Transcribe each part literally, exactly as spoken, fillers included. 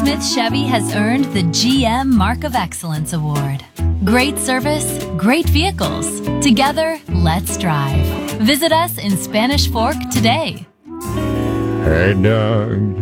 Smith Chevy has earned the G M Mark of Excellence Award. Great service, great vehicles. Together, let's drive. Visit us in Spanish Fork today. Hey, Doug.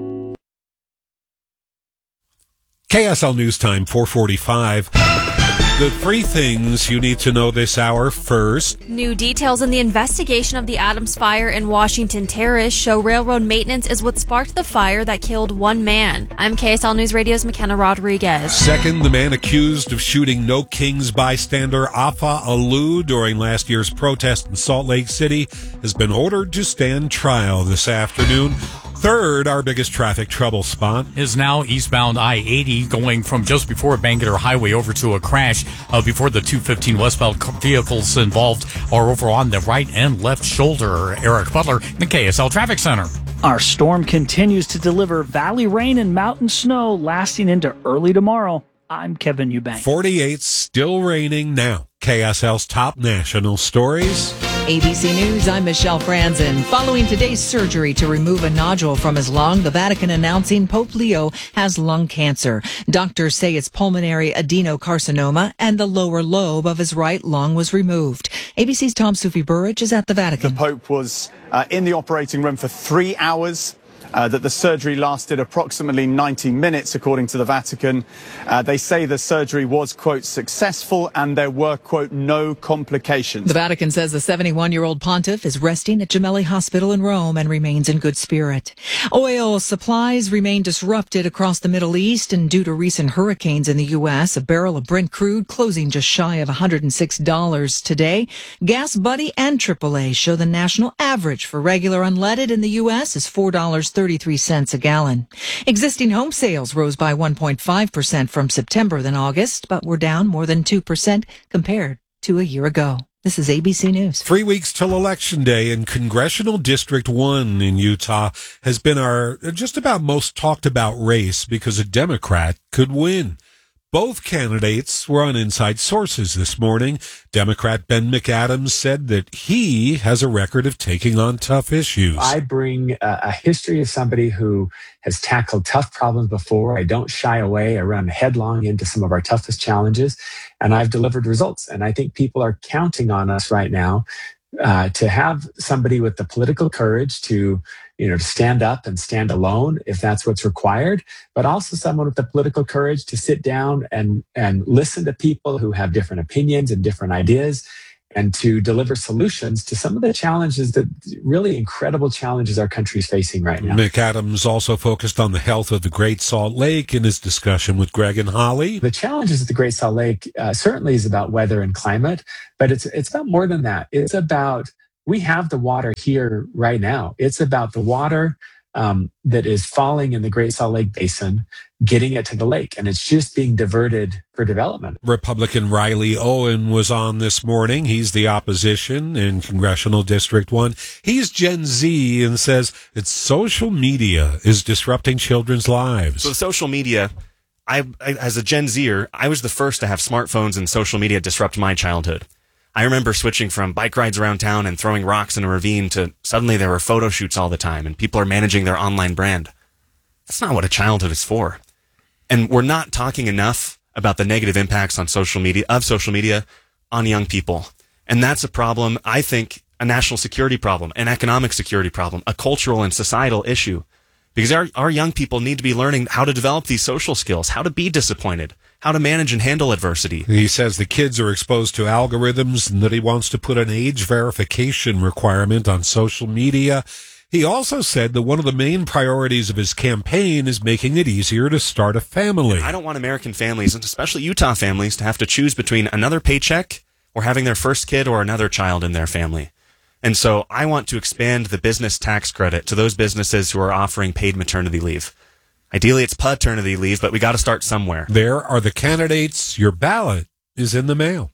K S L News Time, four forty-five. The three things you need to know this hour. First, new details in the investigation of the Adams fire in Washington Terrace show railroad maintenance is what sparked the fire that killed one man. I'm K S L News Radio's McKenna Rodriguez. Second, the man accused of shooting No Kings bystander Afa Alou during last year's protest in Salt Lake City has been ordered to stand trial this afternoon. Third, our biggest traffic trouble spot is now eastbound I eighty, going from just before Bangerter Highway over to a crash uh, before the two fifteen westbound vehicles involved are over on the right and left shoulder. Eric Butler, the K S L Traffic Center. Our storm continues to deliver valley rain and mountain snow lasting into early tomorrow. I'm Kevin Eubank. forty-eight, still raining now. K S L's top national stories. A B C News, I'm Michelle Franzen. Following today's surgery to remove a nodule from his lung, the Vatican announcing Pope Leo has lung cancer. Doctors say it's pulmonary adenocarcinoma and the lower lobe of his right lung was removed. A B C's Tom Sufi Burridge is at the Vatican. The Pope was uh, in the operating room for three hours. Uh, that the surgery lasted approximately ninety minutes, according to the Vatican. Uh, they say the surgery was, quote, successful and there were, quote, no complications. The Vatican says the seventy-one-year-old pontiff is resting at Gemelli Hospital in Rome and remains in good spirit. Oil supplies remain disrupted across the Middle East, and due to recent hurricanes in the U S, a barrel of Brent crude closing just shy of one hundred six dollars today. Gas Buddy and triple A show the national average for regular unleaded in the U S is four dollars and thirty-three cents a gallon. Existing home sales rose by one point five percent from September than August, but were down more than two percent compared to a year ago. This is A B C News. Three weeks till Election Day, and Congressional District one in Utah has been our just about most talked about race because a Democrat could win. Both candidates were on Inside Sources this morning. Democrat Ben McAdams said that he has a record of taking on tough issues. I bring a, a history of somebody who has tackled tough problems before. I don't shy away. I run headlong into some of our toughest challenges, and I've delivered results. And I think people are counting on us right now uh, to have somebody with the political courage to you know, to stand up and stand alone if that's what's required, but also someone with the political courage to sit down and, and listen to people who have different opinions and different ideas and to deliver solutions to some of the challenges, that really incredible challenges our country is facing right now. McAdams also focused on the health of the Great Salt Lake in his discussion with Greg and Holly. The challenges of the Great Salt Lake uh, certainly is about weather and climate, but it's it's about more than that. It's about we have the water here right now. It's about the water um, that is falling in the Great Salt Lake Basin, getting it to the lake, and it's just being diverted for development. Republican Riley Owen was on this morning. He's the opposition in Congressional District one. He's Gen Z and says that social media is disrupting children's lives. So social media, I, I as a Gen Zer, I was the first to have smartphones and social media disrupt my childhood. I remember switching from bike rides around town and throwing rocks in a ravine to suddenly there were photo shoots all the time and people are managing their online brand. That's not what a childhood is for. And we're not talking enough about the negative impacts on social media, of social media on young people. And that's a problem, I think, a national security problem, an economic security problem, a cultural and societal issue. Because our, our young people need to be learning how to develop these social skills, how to be disappointed, how to manage and handle adversity. He says the kids are exposed to algorithms and that he wants to put an age verification requirement on social media. He also said that one of the main priorities of his campaign is making it easier to start a family. I don't want American families, and especially Utah families, to have to choose between another paycheck or having their first kid or another child in their family. And so I want to expand the business tax credit to those businesses who are offering paid maternity leave. Ideally, it's paternity leave, but we got to start somewhere. There are the candidates. Your ballot is in the mail.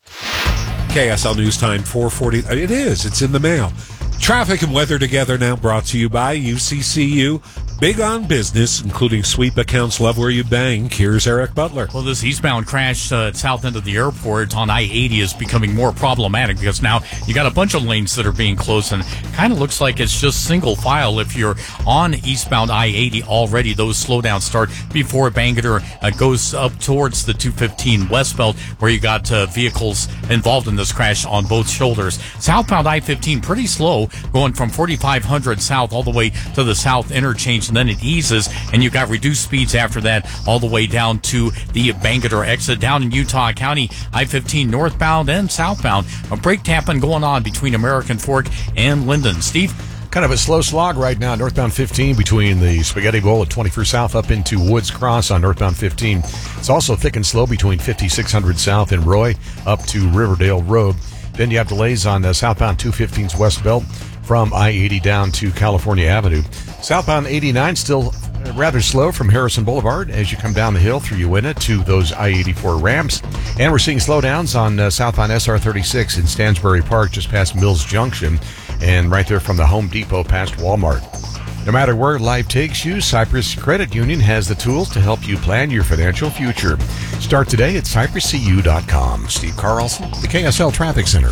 K S L News Time, four forty. It is. It's in the mail. Traffic and weather together now, brought to you by U C C U. big on business, including sweep accounts. Love where you bank. Here's Eric Butler. Well, this eastbound crash uh, at south end of the airport on I eighty is becoming more problematic because now you got a bunch of lanes that are being closed, and kind of looks like it's just single file. If you're on eastbound I eighty already, those slowdowns start before Bangerter uh, goes up towards the two fifteen westbound, where you got uh, vehicles involved in this crash on both shoulders. Southbound I fifteen pretty slow, going from forty-five hundred south all the way to the south interchange, and then it eases, and you got reduced speeds after that all the way down to the Bangerter exit. Down in Utah County, I fifteen northbound and southbound, a brake tapping going on between American Fork and Linden. Steve? Kind of a slow slog right now, northbound fifteen between the Spaghetti Bowl at twenty-first South up into Woods Cross on northbound fifteen. It's also thick and slow between fifty-six hundred South and Roy up to Riverdale Road. Then you have delays on the southbound two fifteen's West Belt from I eighty down to California Avenue. Southbound eighty-nine still rather slow from Harrison Boulevard as you come down the hill through Uinta to those I eighty-four ramps. And we're seeing slowdowns on uh, southbound S R thirty-six in Stansbury Park just past Mills Junction, and right there from the Home Depot past Walmart. No matter where life takes you, Cypress Credit Union has the tools to help you plan your financial future. Start today at cypress c u dot com. Steve Carlson, the K S L Traffic Center.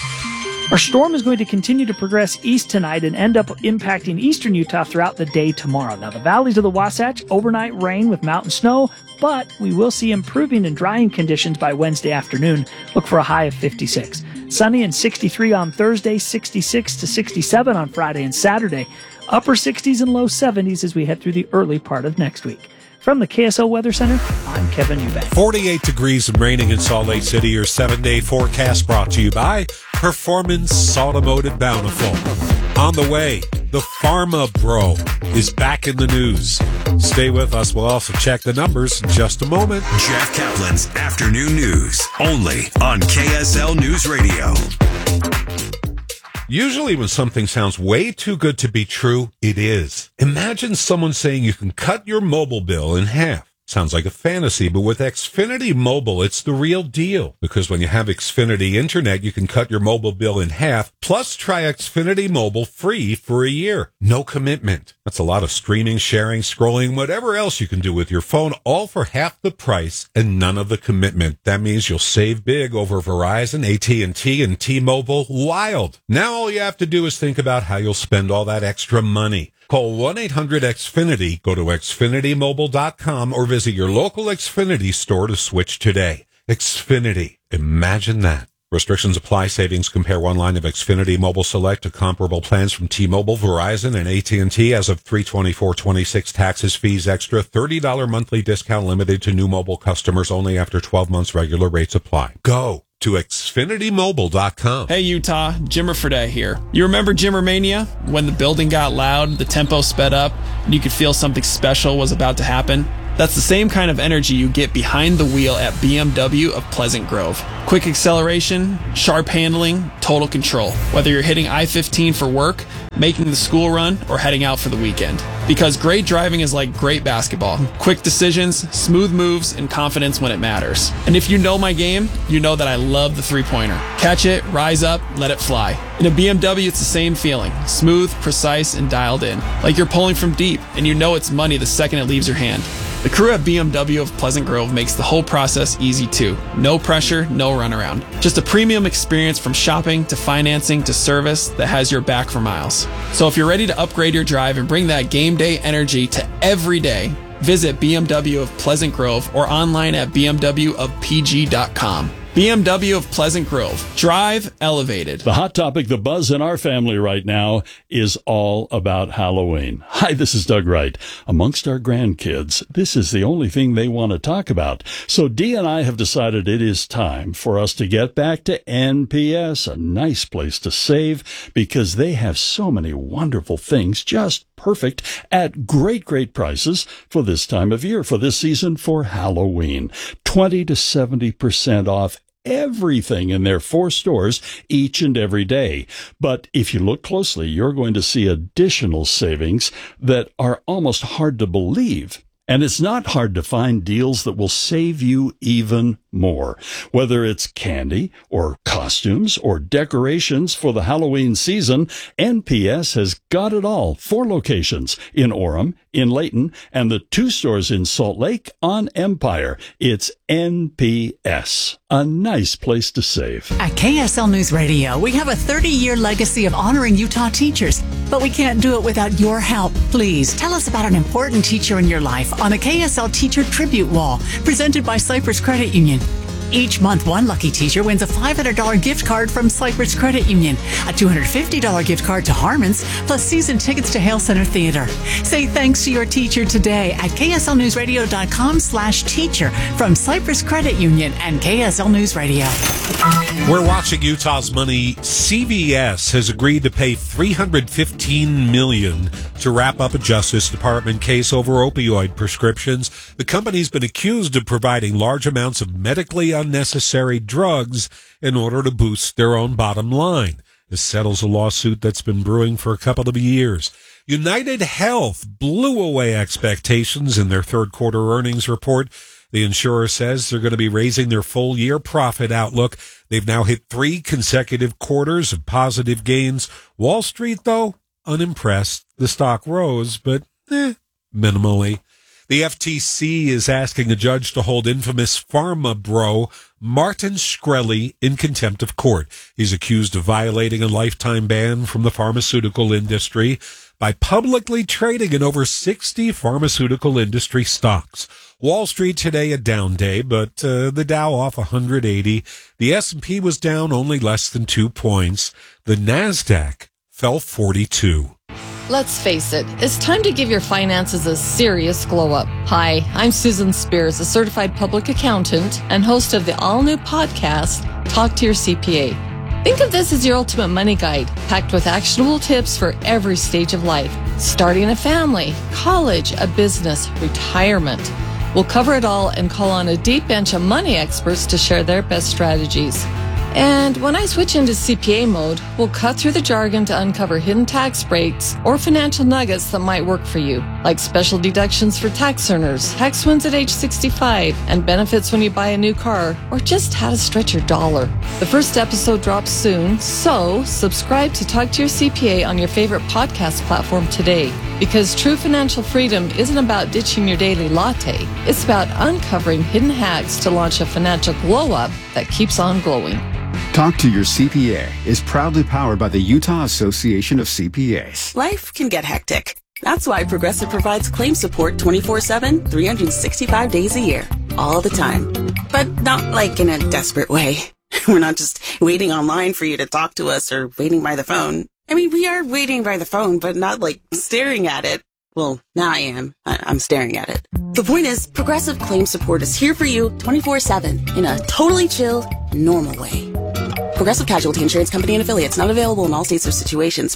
Our storm is going to continue to progress east tonight and end up impacting eastern Utah throughout the day tomorrow. Now, the valleys of the Wasatch, overnight rain with mountain snow, but we will see improving and drying conditions by Wednesday afternoon. Look for a high of fifty-six. Sunny and sixty-three on Thursday, sixty-six to sixty-seven on Friday and Saturday. Upper sixties and low seventies as we head through the early part of next week. From the K S L Weather Center, I'm Kevin Eubank. forty-eight degrees and raining in Salt Lake City. Your seven-day forecast brought to you by Performance Automotive Bountiful. On the way, the Pharma Bro is back in the news. Stay with us. We'll also check the numbers in just a moment. Jeff Kaplan's Afternoon News, only on K S L News Radio. Usually when something sounds way too good to be true, it is. Imagine someone saying you can cut your mobile bill in half. Sounds like a fantasy, but with Xfinity Mobile, it's the real deal. Because when you have Xfinity Internet, you can cut your mobile bill in half, plus try Xfinity Mobile free for a year. No commitment. That's a lot of streaming, sharing, scrolling, whatever else you can do with your phone, all for half the price and none of the commitment. That means you'll save big over Verizon, A T and T, and T-Mobile. Wild. Now all you have to do is think about how you'll spend all that extra money. Call one eight hundred X Finity, go to xfinity mobile dot com, or visit your local Xfinity store to switch today. Xfinity. Imagine that. Restrictions apply. Savings compare one line of Xfinity Mobile Select to comparable plans from T-Mobile, Verizon, and A T and T as of three twenty-four twenty-six. Taxes, fees, extra. thirty dollars monthly discount limited to new mobile customers only after twelve months. Regular rates apply. Go to xfinity mobile dot com. Hey Utah, Jimmer Fredette here. You remember Jimmermania? When the building got loud, the tempo sped up, and you could feel something special was about to happen? That's the same kind of energy you get behind the wheel at B M W of Pleasant Grove. Quick acceleration, sharp handling, total control. Whether you're hitting I fifteen for work, making the school run, or heading out for the weekend. Because great driving is like great basketball. Quick decisions, smooth moves, and confidence when it matters. And if you know my game, you know that I love the three-pointer. Catch it, rise up, let it fly. In a B M W, it's the same feeling. Smooth, precise, and dialed in. Like you're pulling from deep, and you know it's money the second it leaves your hand. The crew at B M W of Pleasant Grove makes the whole process easy too. No pressure, no runaround. Just a premium experience from shopping to financing to service that has your back for miles. So if you're ready to upgrade your drive and bring that game day energy to every day, visit B M W of Pleasant Grove or online at b m w of p g dot com. B M W of Pleasant Grove. Drive elevated. The hot topic, the buzz in our family right now, is all about Halloween. Hi, this is Doug Wright. Amongst our grandkids, this is the only thing they want to talk about. So Dee and I have decided it is time for us to get back to N P S, a nice place to save, because they have so many wonderful things, just perfect, at great, great prices for this time of year, for this season, for Halloween. twenty to seventy percent off everything in their four stores each and every day. But if you look closely, you're going to see additional savings that are almost hard to believe. And it's not hard to find deals that will save you even more. Whether it's candy or costumes or decorations for the Halloween season, N P S has got it all. Four locations in Orem, in Layton and the two stores in Salt Lake on Empire. It's N P S, a nice place to save. At K S L News Radio, we have a thirty-year legacy of honoring Utah teachers, but we can't do it without your help. Please tell us about an important teacher in your life on the K S L Teacher Tribute Wall, presented by Cypress Credit Union. Each month, one lucky teacher wins a five hundred dollars gift card from Cypress Credit Union, a two hundred fifty dollars gift card to Harmon's, plus season tickets to Hale Center Theater. Say thanks to your teacher today at kslnewsradio.com slash teacher from Cypress Credit Union and K S L News Radio. We're watching Utah's money. C V S has agreed to pay three hundred fifteen million dollars to wrap up a Justice Department case over opioid prescriptions. The company's been accused of providing large amounts of medically unnecessary drugs in order to boost their own bottom line. This settles a lawsuit that's been brewing for a couple of years. United Health blew away expectations in their third quarter earnings report. The insurer says they're going to be raising their full year profit outlook. They've now hit three consecutive quarters of positive gains. Wall Street, though, unimpressed. The stock rose, but eh, minimally. The F T C is asking a judge to hold infamous pharma bro Martin Shkreli in contempt of court. He's accused of violating a lifetime ban from the pharmaceutical industry by publicly trading in over sixty pharmaceutical industry stocks. Wall Street today a down day, but uh, the Dow off one hundred eighty. The S and P was down only less than two points. The NASDAQ fell forty-two. Let's face it, it's time to give your finances a serious glow up. Hi, I'm Susan Spears, a certified public accountant and host of the all-new podcast, Talk to Your C P A. Think of this as your ultimate money guide, packed with actionable tips for every stage of life. Starting a family, college, a business, retirement. We'll cover it all and call on a deep bench of money experts to share their best strategies. And when I switch into C P A mode, we'll cut through the jargon to uncover hidden tax breaks or financial nuggets that might work for you, like special deductions for tax earners, tax wins at age sixty-five, and benefits when you buy a new car, or just how to stretch your dollar. The first episode drops soon, so subscribe to Talk to Your C P A on your favorite podcast platform today. Because true financial freedom isn't about ditching your daily latte. It's about uncovering hidden hacks to launch a financial glow-up that keeps on glowing. Talk to Your C P A is proudly powered by the Utah Association of C P As. Life can get hectic. That's why Progressive provides claim support twenty-four seven, three hundred sixty-five days a year, all the time. But not like in a desperate way. We're not just waiting online for you to talk to us or waiting by the phone. I mean, we are waiting by the phone, but not like staring at it. Well, now I am. I- I'm staring at it. The point is, Progressive Claim Support is here for you twenty-four seven in a totally chill, normal way. Progressive Casualty Insurance Company and Affiliates, not available in all states or situations.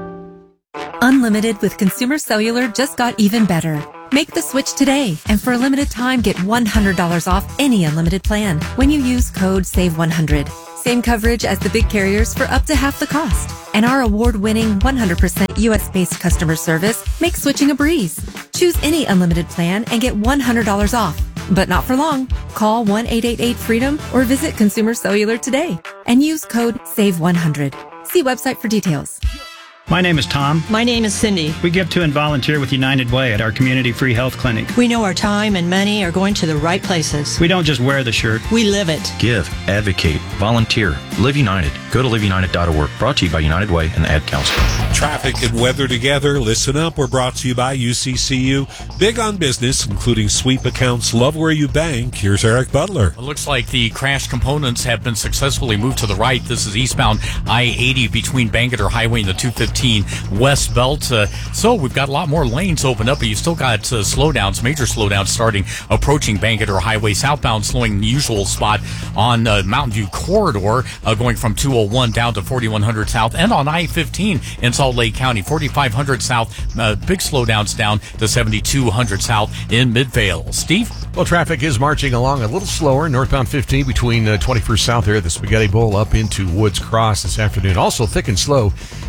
Unlimited with Consumer Cellular just got even better. Make the switch today, and for a limited time, get one hundred dollars off any unlimited plan when you use code save one hundred. Same coverage as the big carriers for up to half the cost. And our award-winning one hundred percent U S-based customer service makes switching a breeze. Choose any unlimited plan and get one hundred dollars off. But not for long. Call one eight eight eight freedom or visit Consumer Cellular today and use code save one hundred. See website for details. My name is Tom. My name is Cindy. We give to and volunteer with United Way at our community free health clinic. We know our time and money are going to the right places. We don't just wear the shirt. We live it. Give, advocate, volunteer. Live United. Go to live united dot org. Brought to you by United Way and the Ad Council. Traffic and weather together. Listen up. We're brought to you by U C C U. Big on business, including sweep accounts. Love where you bank. Here's Eric Butler. It looks like the crash components have been successfully moved to the right. This is eastbound I eighty between Bangerter Highway and the two fifteen West Belt. Uh, so we've got a lot more lanes opened up, but you still got uh, slowdowns, major slowdowns starting approaching Bangerter Highway. Southbound slowing the usual spot on uh, Mountain View Corridor, uh, going from two oh one down to forty-one hundred South, and on I fifteen in Salt Lake County, forty-five hundred South, uh, big slowdowns down to seventy-two hundred South in Midvale. Steve? Well, traffic is marching along a little slower. Northbound fifteen between uh, twenty-first South there, the Spaghetti Bowl up into Woods Cross this afternoon. Also thick and slow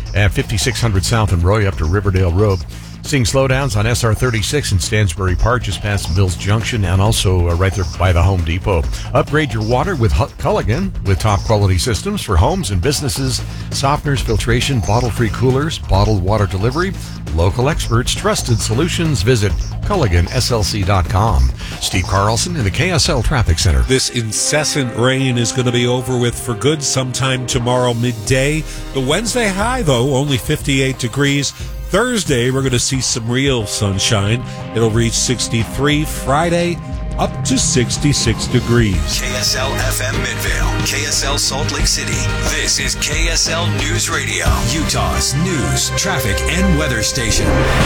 at fifty-six hundred South and Roy up to Riverdale Road. Seeing slowdowns on S R thirty-six in Stansbury Park just past Mills Junction and also uh, right there by the Home Depot. Upgrade your water with H- Culligan with top quality systems for homes and businesses. Softeners, filtration, bottle-free coolers, bottled water delivery. Local experts, trusted solutions. Visit Culligan S L C dot com. Steve Carlson in the K S L Traffic Center. This incessant rain is going to be over with for good sometime tomorrow midday. The Wednesday high, though, only fifty-eight degrees. Thursday, we're going to see some real sunshine. It'll reach sixty-three. Friday, up to sixty-six degrees. K S L F M Midvale, K S L Salt Lake City. This is K S L News Radio, Utah's news, traffic, and weather station.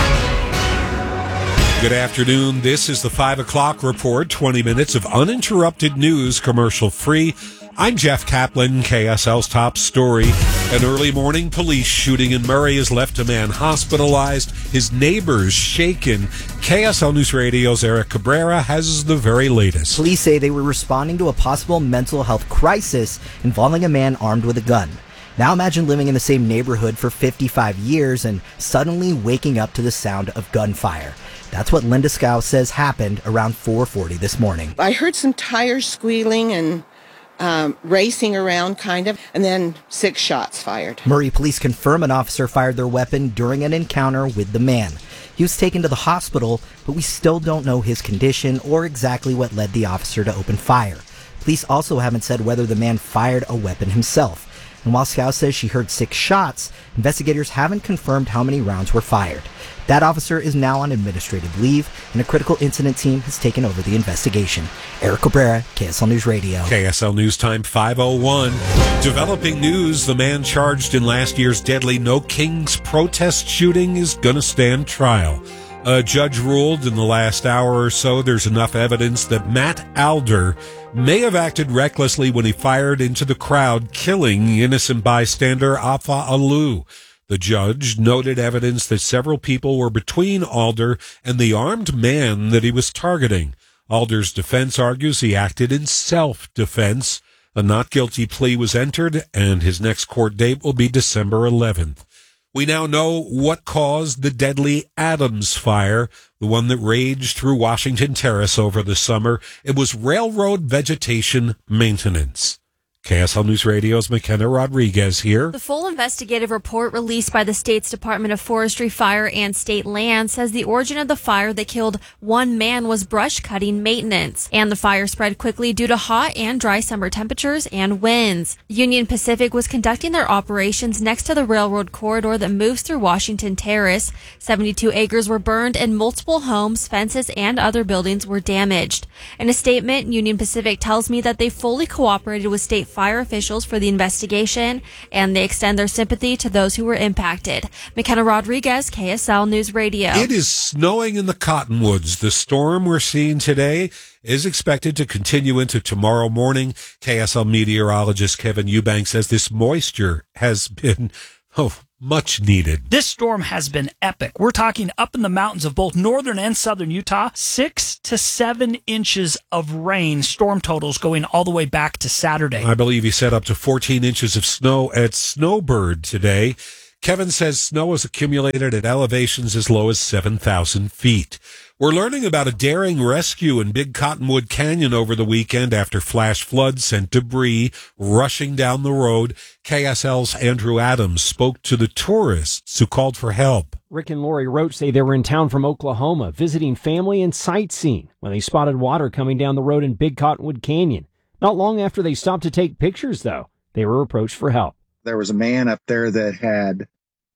Good afternoon. This is the five o'clock report. twenty minutes of uninterrupted news, commercial free. I'm Jeff Kaplan, K S L's top story. An early morning police shooting in Murray has left a man hospitalized, his neighbors shaken. K S L News Radio's Eric Cabrera has the very latest. Police say they were responding to a possible mental health crisis involving a man armed with a gun. Now imagine living in the same neighborhood for fifty-five years and suddenly waking up to the sound of gunfire. That's what Linda Scow says happened around four forty this morning. I heard some tires squealing and Um, racing around, kind of, and then six shots fired. Murray police confirm an officer fired their weapon during an encounter with the man. He was taken to the hospital, but we still don't know his condition or exactly what led the officer to open fire. Police also haven't said whether the man fired a weapon himself. And while Scow says she heard six shots, investigators haven't confirmed how many rounds were fired. That officer is now on administrative leave, and a critical incident team has taken over the investigation. Eric Cabrera, K S L News Radio. K S L News Time five oh one. Developing news, the man charged in last year's deadly No Kings protest shooting is going to stand trial. A judge ruled in the last hour or so there's enough evidence that Matt Alder may have acted recklessly when he fired into the crowd, killing innocent bystander Afa Alu. The judge noted evidence that several people were between Alder and the armed man that he was targeting. Alder's defense argues he acted in self-defense. A not guilty plea was entered, and his next court date will be December eleventh. We now know what caused the deadly Adams fire, the one that raged through Washington Terrace over the summer. It was railroad vegetation maintenance. K S L News Radio's McKenna Rodriguez here. The full investigative report released by the state's Department of Forestry, Fire, and State Land says the origin of the fire that killed one man was brush cutting maintenance, and the fire spread quickly due to hot and dry summer temperatures and winds. Union Pacific was conducting their operations next to the railroad corridor that moves through Washington Terrace. seventy-two acres were burned and multiple homes, fences, and other buildings were damaged. In a statement, Union Pacific tells me that they fully cooperated with state fire officials for the investigation, and they extend their sympathy to those who were impacted. McKenna Rodriguez, K S L News Radio. It is snowing in the Cottonwoods. The storm we're seeing today is expected to continue into tomorrow morning. K S L meteorologist Kevin Eubank says this moisture has been, oh, much needed. This storm has been epic. We're talking up in the mountains of both northern and southern Utah, six to seven inches of rain, storm totals going all the way back to Saturday. I believe he said up to fourteen inches of snow at Snowbird today. Kevin says snow has accumulated at elevations as low as seven thousand feet. We're learning about a daring rescue in Big Cottonwood Canyon over the weekend after flash floods sent debris rushing down the road. K S L's Andrew Adams spoke to the tourists who called for help. Rick and Lori Roach say they were in town from Oklahoma visiting family and sightseeing when they spotted water coming down the road in Big Cottonwood Canyon. Not long after they stopped to take pictures, though, they were approached for help. There was a man up there that had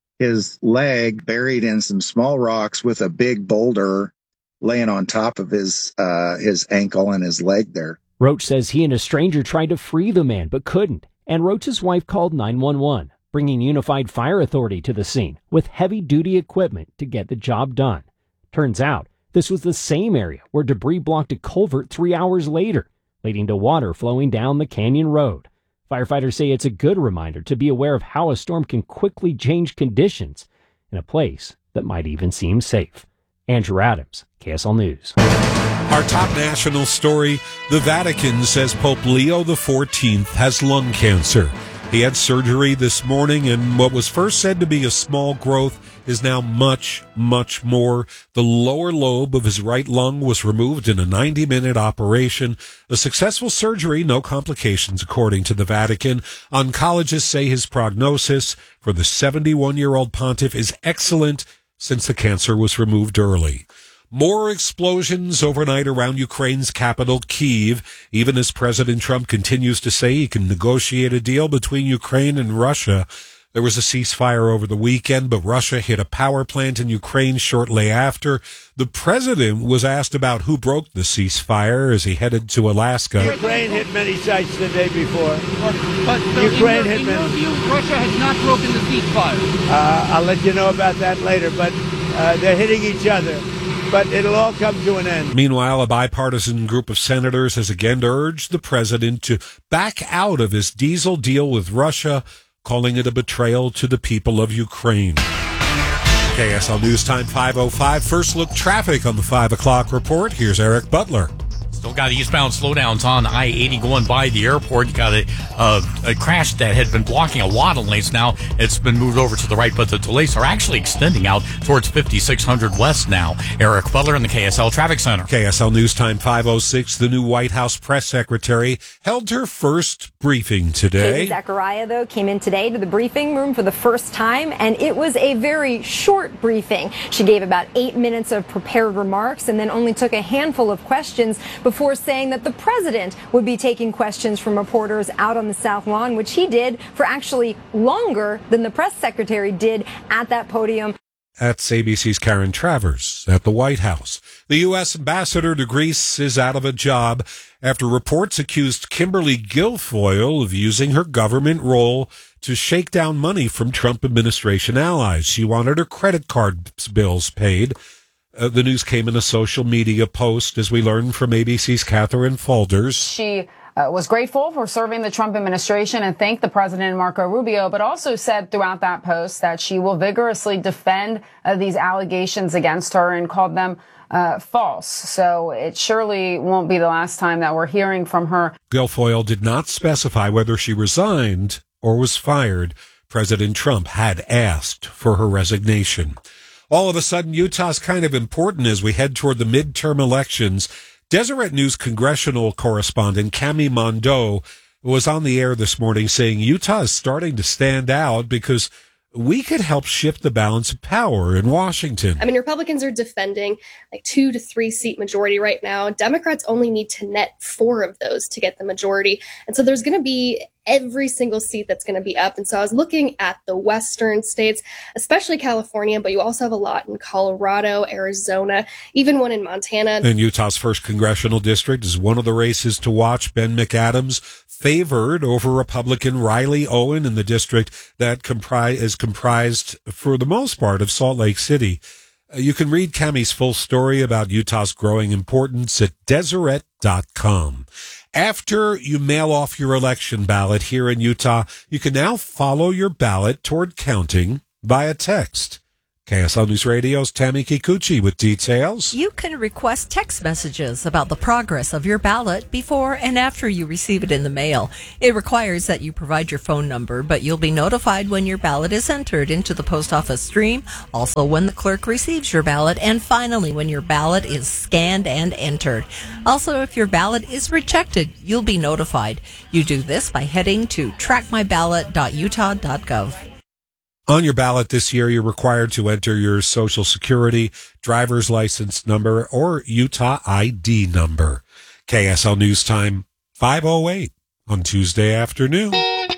his leg buried in some small rocks with a big boulder laying on top of his uh, his ankle and his leg there. Roach says he and a stranger tried to free the man, but couldn't. And Roach's wife called nine one one, bringing Unified Fire Authority to the scene with heavy-duty equipment to get the job done. Turns out, this was the same area where debris blocked a culvert three hours later, leading to water flowing down the canyon road. Firefighters say it's a good reminder to be aware of how a storm can quickly change conditions in a place that might even seem safe. Andrew Adams, K S L News. Our top national story, the Vatican says Pope Leo the fourteenth has lung cancer. He had surgery this morning, and what was first said to be a small growth is now much, much more. The lower lobe of his right lung was removed in a ninety-minute operation. A successful surgery, no complications, according to the Vatican. Oncologists say his prognosis for the seventy-one-year-old pontiff is excellent since the cancer was removed early. More explosions overnight around Ukraine's capital, Kyiv, even as President Trump continues to say he can negotiate a deal between Ukraine and Russia. There was a ceasefire over the weekend, but Russia hit a power plant in Ukraine shortly after. The president was asked about who broke the ceasefire as he headed to Alaska. Ukraine hit many sites the day before. But so Ukraine in, your, hit in many. your view, Russia has not broken the ceasefire. Uh, I'll let you know about that later, but uh, they're hitting each other. But it'll all come to an end. Meanwhile, a bipartisan group of senators has again urged the president to back out of his diesel deal with Russia, calling it a betrayal to the people of Ukraine. K S L News Time five oh five. First look traffic on the five o'clock report. Here's Eric Butler. Still got eastbound slowdowns on I eighty going by the airport. You got a, uh, a crash that had been blocking a lot of lanes. Now it's been moved over to the right, but the delays are actually extending out towards fifty-six hundred west now. Eric Butler in the K S L Traffic Center. K S L News Time five oh six. The new White House press secretary held her first briefing today. Katie Zachariah, though, came in today to the briefing room for the first time, and it was a very short briefing. She gave about eight minutes of prepared remarks and then only took a handful of questions before saying that the president would be taking questions from reporters out on the South Lawn, which he did for actually longer than the press secretary did at that podium. That's A B C's Karen Travers at the White House. The U S ambassador to Greece is out of a job after reports accused Kimberly Guilfoyle of using her government role to shake down money from Trump administration allies. She wanted her credit card bills paid. Uh, the news came in a social media post, as we learned from A B C's Catherine Faulders. She uh, was grateful for serving the Trump administration and thanked the president, Marco Rubio, but also said throughout that post that she will vigorously defend uh, these allegations against her and called them uh, false. So it surely won't be the last time that we're hearing from her. Guilfoyle did not specify whether she resigned or was fired. President Trump had asked for her resignation. All of a sudden, Utah's kind of important as we head toward the midterm elections. Deseret News congressional correspondent Cami Mondo was on the air this morning saying Utah is starting to stand out because we could help shift the balance of power in Washington. I mean, Republicans are defending like two to three seat majority right now. Democrats only need to net four of those to get the majority. And so there's going to be every single seat that's going to be up. And so I was looking at the western states, especially California, but you also have a lot in Colorado, Arizona, even one in Montana. And Utah's first congressional district is one of the races to watch. Ben McAdams favored over Republican Riley Owen in the district that compri- is comprised, for the most part, of Salt Lake City. Uh, you can read Cami's full story about Utah's growing importance at Deseret dot com. After you mail off your election ballot here in Utah, you can now follow your ballot toward counting via text. K S L News Radio's Tammy Kikuchi with details. You can request text messages about the progress of your ballot before and after you receive it in the mail. It requires that you provide your phone number, but you'll be notified when your ballot is entered into the post office stream, also when the clerk receives your ballot, and finally when your ballot is scanned and entered. Also, if your ballot is rejected, you'll be notified. You do this by heading to track my ballot dot utah dot gov. On your ballot this year, you're required to enter your Social Security, driver's license number, or Utah I D number. K S L News Time, five oh eight on Tuesday afternoon.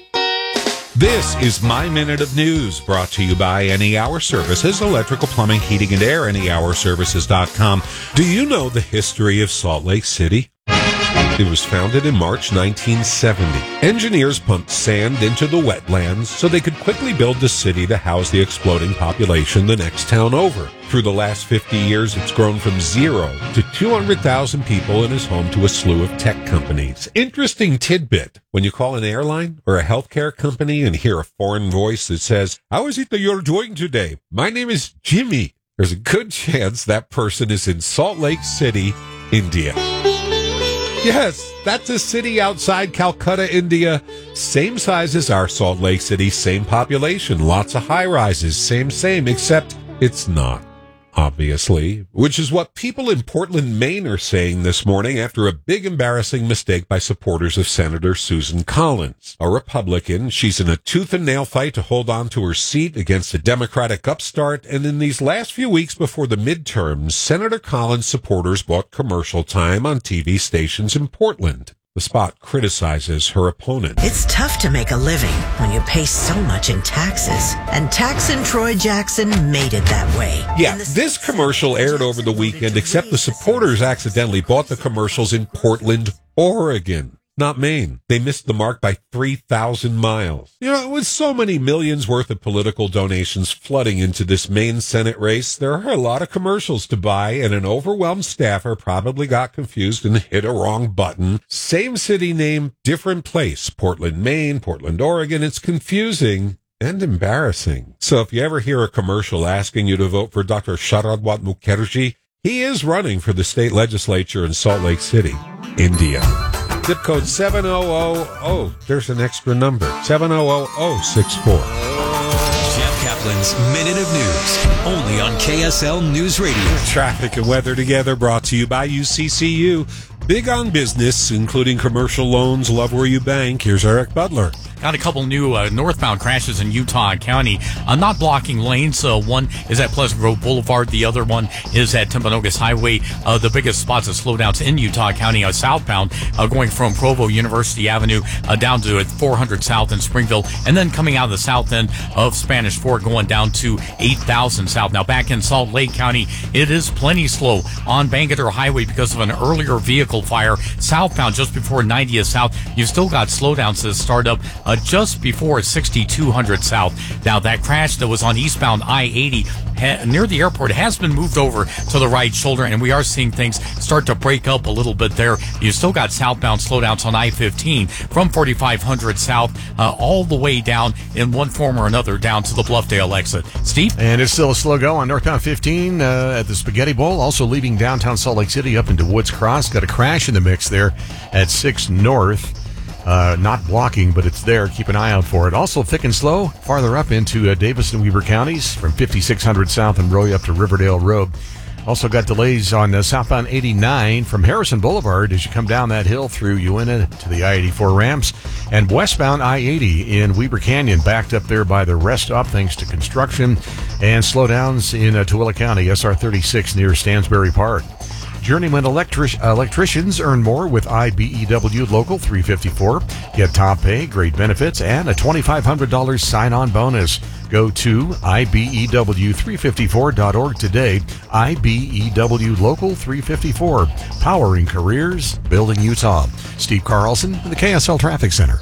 This is My Minute of News, brought to you by Any Hour Services, electrical, plumbing, heating, and air, any hour services dot com. Do you know the history of Salt Lake City? It was founded in March nineteen seventy. Engineers pumped sand into the wetlands so they could quickly build the city to house the exploding population the next town over. Through the last fifty years, it's grown from zero to two hundred thousand people and is home to a slew of tech companies. Interesting tidbit. When you call an airline or a healthcare company and hear a foreign voice that says, "How is it that you're doing today? My name is Jimmy," there's a good chance that person is in Salt Lake City, India. Yes, that's a city outside Calcutta, India. Same size as our Salt Lake City, same population, lots of high-rises, same, same, except it's not, obviously, which is what people in Portland, Maine are saying this morning after a big embarrassing mistake by supporters of Senator Susan Collins, a Republican. She's in a tooth and nail fight to hold on to her seat against a Democratic upstart, and in these last few weeks before the midterms, Senator Collins supporters bought commercial time on T V stations in Portland. The spot criticizes her opponent. It's tough to make a living when you pay so much in taxes. And Taxin' Troy Jackson made it that way. Yeah, this commercial aired over the weekend, except the supporters accidentally bought the commercials in Portland, Oregon, not Maine. They missed the mark by three thousand miles. You know, with so many millions worth of political donations flooding into this Maine Senate race, there are a lot of commercials to buy, and an overwhelmed staffer probably got confused and hit a wrong button. Same city name, different place. Portland, Maine, Portland, Oregon. It's confusing and embarrassing. So if you ever hear a commercial asking you to vote for Doctor Sharadwat Mukherjee, he is running for the state legislature in Salt Lake City, India. Zip code seven zero zero zero. There's an extra number. seven zero zero zero six four. Jeff Kaplan's Minute of News, only on K S L News Radio. Traffic and weather together, brought to you by U C C U. Big on business, including commercial loans. Love where you bank. Here's Eric Butler. Got a couple new uh, northbound crashes in Utah County. Uh, not blocking lanes. Uh, one is at Pleasant Grove Boulevard. The other one is at Timpanogos Highway. Uh, the biggest spots of slowdowns in Utah County are southbound, uh, going from Provo University Avenue uh, down to four hundred South in Springville, and then coming out of the south end of Spanish Fort going down to eight thousand South. Now back in Salt Lake County, it is plenty slow on Bangerter Highway because of an earlier vehicle fire. Southbound just before ninetieth South, you've still got slowdowns that start up Uh, just before sixty-two hundred South. Now, that crash that was on eastbound I eighty ha- near the airport has been moved over to the right shoulder, and we are seeing things start to break up a little bit there. You've still got southbound slowdowns on I fifteen from forty-five hundred South uh, all the way down in one form or another down to the Bluffdale exit. Steve? And it's still a slow go on northbound fifteen uh, at the Spaghetti Bowl, also leaving downtown Salt Lake City up into Woods Cross. Got a crash in the mix there at six North. Uh, not blocking, but it's there. Keep an eye out for it. Also thick and slow farther up into uh, Davis and Weber counties from fifty-six hundred South and Roy up to Riverdale Road. Also got delays on uh, southbound eighty-nine from Harrison Boulevard as you come down that hill through Uinta to the I eighty-four ramps. And westbound I eighty in Weber Canyon backed up there by the rest stop thanks to construction. And slowdowns in uh, Tooele County, S R thirty-six near Stansbury Park. Journeyman electric- electricians earn more with I B E W Local three fifty-four. Get top pay, great benefits, and a twenty-five hundred dollars sign-on bonus. Go to I B E W three fifty-four dot org today. I B E W Local three fifty-four. Powering careers, building Utah. Steve Carlson in the K S L Traffic Center.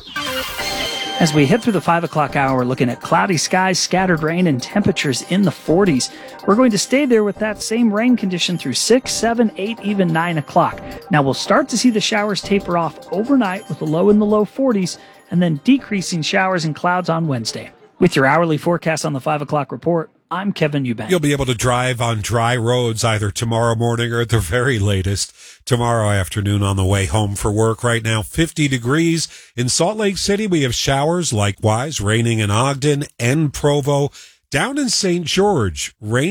As we head through the five o'clock hour, we're looking at cloudy skies, scattered rain, and temperatures in the forties. We're going to stay there with that same rain condition through six, seven, eight, even nine o'clock. Now we'll start to see the showers taper off overnight with a low in the low forties, and then decreasing showers and clouds on Wednesday. With your hourly forecast on the five o'clock report, I'm Kevin Eubank. You'll be able to drive on dry roads either tomorrow morning or at the very latest tomorrow afternoon on the way home for work. Right now, fifty degrees. In Salt Lake City, we have showers, likewise, raining in Ogden and Provo. Down in Saint George, rain.